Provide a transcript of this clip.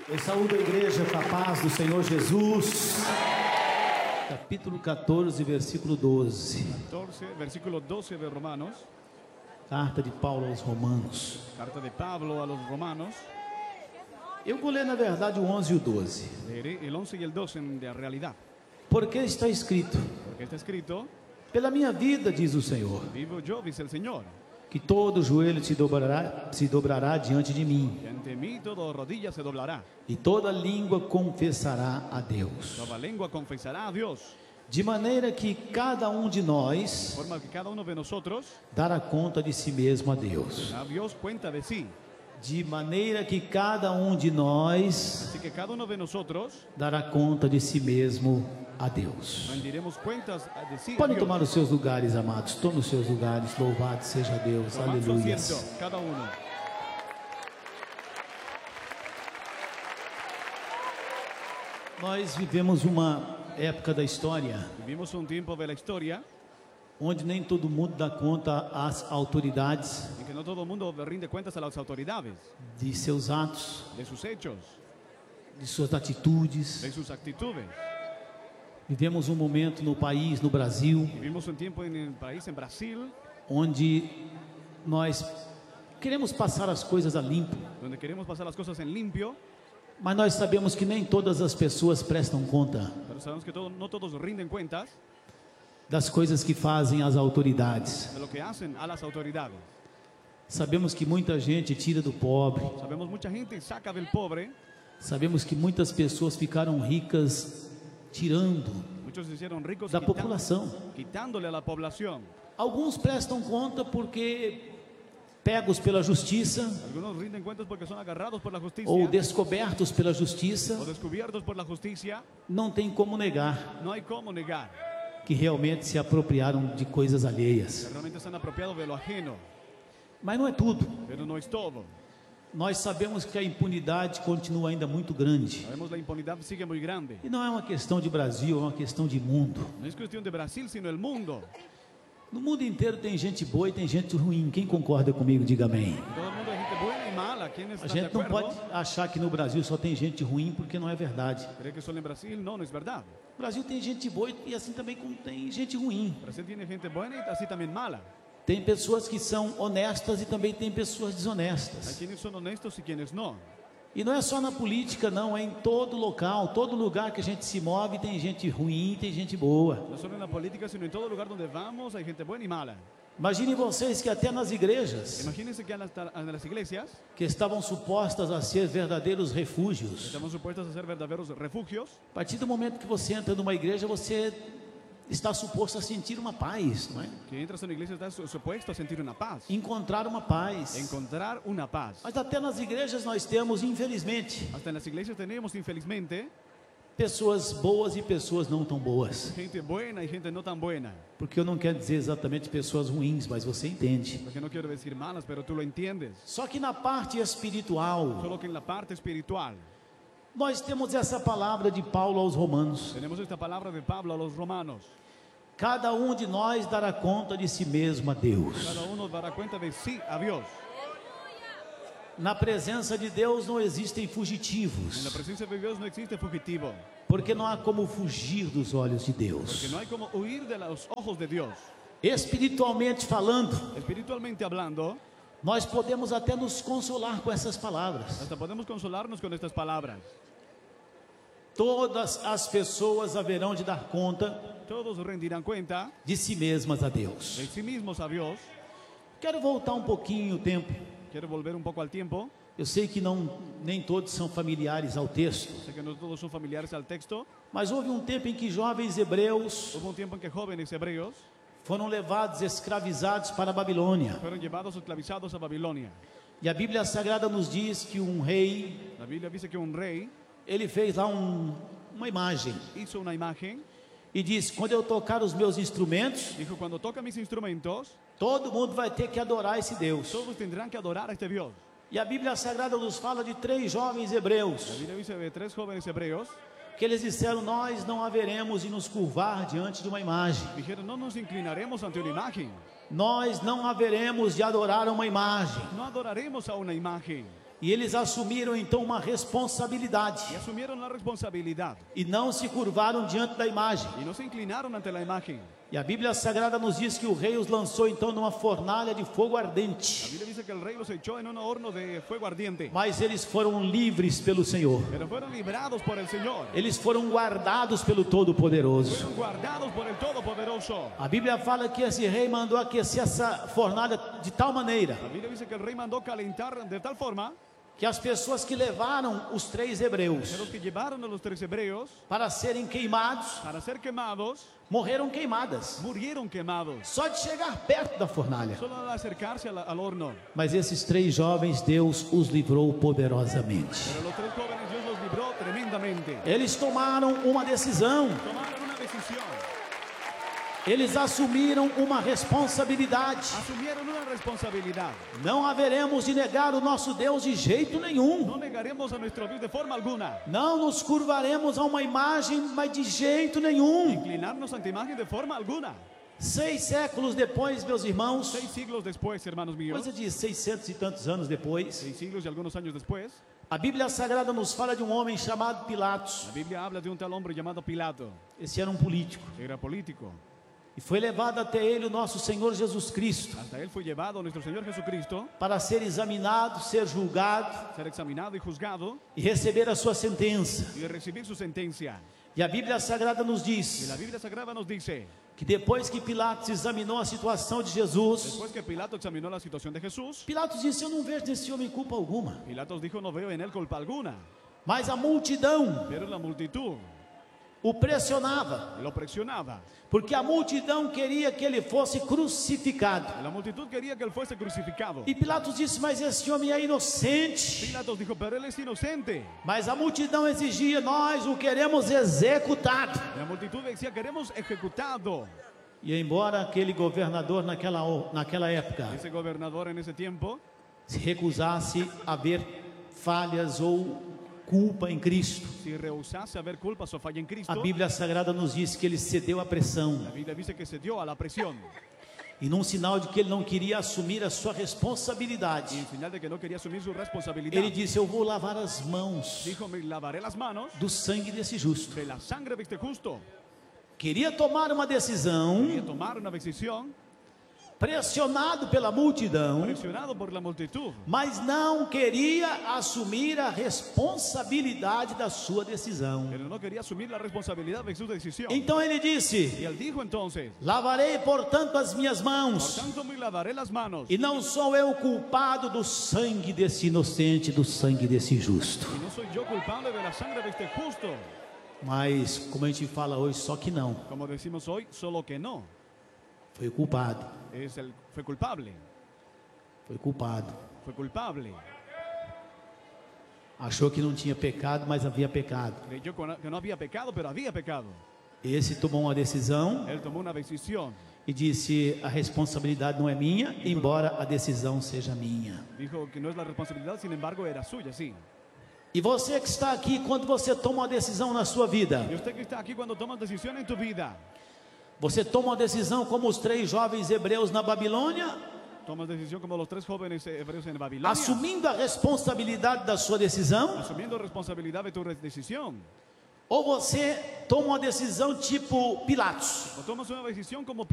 Eu saúdo a igreja com a paz do Senhor Jesus. Capítulo 14, versículo 12. 14, versículo 12 de Romanos. Carta de Paulo aos Romanos. Carta de Pablo a los Romanos. Eu vou ler, na verdade, o 11 e o 12. Leeré el 11 y el 12 de realidad. Porque está escrito: Porque está escrito: pela minha vida, diz o Senhor, vivo yo, dice el Señor, que todo joelho se dobrará diante de mim, que ante mí toda rodilla se doblará, e toda língua confessará a Deus. toda lengua confesará a Dios. De maneira que cada um de De nós forma que cada uno de nosotros dará conta de si mesmo a Deus. a Dios cuenta de sí. De maneira que cada um de nós Así que cada uno de nosotros dará conta de si mesmo a Deus. rendiremos cuentas de sí a Podem Dios. tomar os seus lugares, amados. Tomem os seus lugares. Louvado seja Deus. Tomad su Aleluia. asiento, cada uno. Nós vivemos uma época da história Vivimos un tiempo de la historia onde nem todo mundo dá conta às autoridades en que no todo el mundo rinde cuentas a las autoridades de seus atos, de sus hechos, de suas atitudes. de sus actitudes. Vivemos um momento no país, no Brasil, Vivimos un tiempo en el país, en Brasil, onde nós queremos passar as coisas a limpo, donde queremos pasar las cosas en limpio, mas nós sabemos que nem todas as pessoas prestam conta pero sabemos que no todos rinden cuentas das coisas que fazem as autoridades. de lo que hacen a las autoridades. Sabemos que muita gente tira do pobre, Sabemos mucha gente saca del pobre, sabemos que muitas pessoas ficaram ricas tirando muchos se hicieron ricos da população. quitándole a la población. Alguns prestam conta porque pegos pela justiça Algunos rinden cuentas porque son agarrados por la justicia ou descobertos pela justiça. o descubiertos por la justicia. Não tem como negar No hay cómo negar que realmente se apropriaram de coisas que alheias. realmente están apropiados de lo ajeno, Mas não é tudo. pero no es todo. Nós sabemos que a impunidade continua ainda muito grande. Sabemos la impunidad sigue muy grande. E não é uma questão de Brasil, é uma questão de mundo. No es cuestión de Brasil, sino el mundo. No mundo inteiro tem gente boa e tem gente ruim. Quem concorda comigo, diga amém. Todo el mundo hay gente buena y mala. ¿Quiénes A están de gente não acuerdo? pode achar que no Brasil só tem gente ruim, porque não é verdade. ¿Cree que solo en Brasil? No, no es verdad. No Brasil tem gente boa e assim também como tem gente ruim. Brasil tiene gente buena y así también mala. Tem pessoas que são honestas e também tem pessoas Hay desonestas. quienes son honestos y quienes no. E não é só na política, não, é em todo local, todo lugar que a gente se move tem gente ruim, tem gente boa. No solo en la política, sino en todo lugar donde vamos hay gente buena y mala. Imaginem vocês que até nas igrejas, Imagínense que a las iglesias que estavam supostas a ser verdadeiros refúgios, estamos supuestos a ser verdaderos refugios. a partir do momento que você entra numa igreja, você está suposto a sentir uma paz, não é? Que entras en una iglesia estás supuesto a sentir una paz. Encontrar uma paz. Encontrar una paz. Mas até nas igrejas nós temos, infelizmente, Hasta en las iglesias tenemos, infelizmente, pessoas boas e pessoas não tão boas. gente buena y gente no tan buena. Porque eu não quero dizer exatamente pessoas ruins, mas você entende. Porque no quiero decir malas, pero tú lo entiendes. Só que na parte espiritual, Solo que en la parte espiritual nós temos essa palavra de Paulo aos Romanos: tenemos esta palabra de Pablo a los romanos. cada um de nós dará conta de si mesmo a Deus. Cada uno dará cuenta de sí a Dios. Na presença de Deus não existem En la fugitivos, presencia de Dios no existe fugitivo. porque não há como fugir dos olhos de Porque Deus. no hay como huir de los ojos de Dios. Espiritualmente falando, Espiritualmente hablando, nós podemos até nos consolar com essas palavras. hasta podemos consolarnos con estas palabras. Todas as pessoas haverão de dar conta Todos rendirán cuenta de si mesmas a Deus. de sí mismos a Dios. Quero voltar um pouquinho o tempo. Quiero volver un poco al tiempo. Eu sei que nem todos são familiares ao texto, Sé que no todos son familiares al texto. mas houve um tempo em que jovens hebreus Hubo un tiempo en que jóvenes hebreos foram levados escravizados para a Babilônia. fueron llevados esclavizados a Babilonia. E a Bíblia Sagrada nos diz que um rei, La Biblia dice que un rey ele fez lá uma imagem hizo una imagen. e diz: quando eu tocar os meus instrumentos, Dijo, cuando toca mis instrumentos, todo mundo vai ter que adorar esse Deus. todos tendrán que adorar a este Dios. E a Bíblia Sagrada nos fala de 3 jovens La hebreus Biblia dice de 3 jóvenes hebreos que eles disseram: nós não haveremos de nos curvar diante de uma imagem. dijeron, no nos inclinaremos ante una imagen. Nós não haveremos de adorar uma imagem. No adoraremos a una imagen. E eles assumiram então uma responsabilidade y asumieron la responsabilidad e não se curvaram diante da imagem. y no se inclinaron ante la imagen. E a Bíblia Sagrada nos diz que o rei os lançou então numa fornalha de fogo La ardente. Biblia dice que el rey los echó en un horno de fuego ardiente, Mas eles foram livres pelo Senhor. pero fueron librados por el Señor, Eles foram guardados pelo Todo-Poderoso. fueron guardados por el Todopoderoso. A Bíblia fala que esse rei mandou aquecer essa fornalha de tal maneira La Biblia dice que el rey mandó calentar de tal forma que as pessoas que levaram os 3 hebreus que los que llevaron a los 3 hebreos para serem queimados, para ser quemados, morreram queimadas. murieron quemados, Só de chegar perto da fornalha. solo al acercarse al horno. Mas esses 3 jovens, Deus os livrou poderosamente. Pero los 3 jóvenes Dios los libró tremendamente. Eles tomaram uma decisão. Tomaron una decisión, Eles assumiram uma responsabilidade. asumieron una responsabilidad. Não haveremos de negar o nosso Deus de jeito nenhum. No negaremos a nuestro Dios de forma alguna. Não nos curvaremos a uma imagem, mas de jeito nenhum. Inclinarnos ante imagen de forma alguna. 6 séculos depois, meus irmãos, 6 siglos después, hermanos míos, coisa de 600 e tantos anos depois, 6 siglos y algunos años después, a Bíblia Sagrada nos fala de um homem chamado Pilatos. la Biblia habla de un tal hombre llamado Pilato, Esse era um político. era político. E foi levado até ele o nosso Senhor Jesus Cristo Hasta él fue llevado nuestro Señor Jesucristo, para ser examinado, ser julgado ser examinado y juzgado e receber a sua sentença. y de recibir su sentencia. E a Bíblia Sagrada nos Y diz la Biblia Sagrada nos dice, que depois que Pilatos examinou a situação de Jesus, después que Pilato examinó la situación de Jesús, Pilatos disse: eu não vejo nesse homem culpa alguma. Pilatos dijo, no veo en él culpa alguna, Mas a multidão pero la multitud o pressionava, lo presionaba. porque a multidão queria que ele fosse crucificado. La multitud quería que él fuese crucificado. E Pilatos disse: mas esse homem é inocente. Pilatos dijo, pero él es inocente. Mas a multidão exigia: nós o queremos executado. La multitud decía, queremos ejecutado. E embora aquele governador naquela época Ese gobernador en ese tiempo se recusasse a ver falhas ou culpa em Cristo, si rehusase a ver culpas o falla en Cristo, a Bíblia Sagrada nos diz que ele cedeu à pressão. la Biblia dice que se dio a la presión. E num sinal de que ele não queria assumir a sua responsabilidade, Y en señal de que no quería asumir su responsabilidad, ele disse: eu vou lavar as mãos dijo, me lavaré las manos do sangue desse justo. de la sangre de este justo. Queria tomar uma decisão, Quería tomar una decisión, pressionado pela multidão, presionado por la multitud, mas não queria assumir a responsabilidade da sua decisão. pero no quería asumir la responsabilidad de su decisión. Então ele disse: Y él dijo entonces, lavarei, portanto, as minhas por mãos, tanto me lavaré las manos. e não sou eu culpado do sangue desse inocente, do sangue desse justo. Y no soy yo culpable de la sangre de este justo. Mas, como a gente fala hoje, só que não, Como decimos hoy, solo que no. foi culpado, Fue culpable. foi culpado. Fue culpable. Achou que não tinha pecado, mas havia pecado. Creyó que no había pecado, pero había pecado. Esse tomou uma decisão Él tomó una decisión. e disse: a responsabilidade não é minha, embora a decisão seja minha. Dijo que no es la responsabilidad, sin embargo, era suya, sí. E você que está aqui, quando você toma uma decisão na sua vida, Y usted que está aquí, cuando tomas decisión en tu vida, você toma uma decisão como os 3 jovens hebreus na Babilônia, tomas decisión como los 3 jóvenes hebreos en Babilonia, assumindo a responsabilidade da sua decisão, asumiendo responsabilidad de tu decisión. ou você toma uma decisão tipo Pilatos, O tomas una decisión como